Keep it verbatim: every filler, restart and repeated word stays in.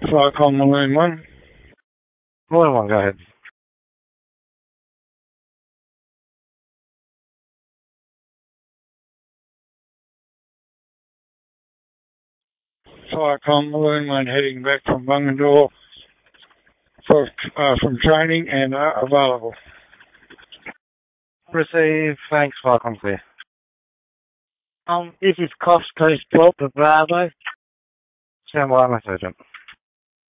Falcon Balloon one. Balloon one, go ahead. Falcon Balloon one heading back from Bungendore for, uh, from training and uh, available. Receive, thanks, Falcon clear. Um, this is Coast Coast Port for Bravo. Stand by, my sergeant.